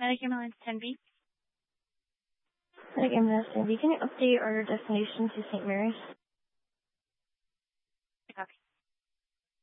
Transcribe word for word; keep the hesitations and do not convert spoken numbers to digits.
Medicare Milan ten B. Like, I'm Cindy. Can you update our destination to Saint Mary's?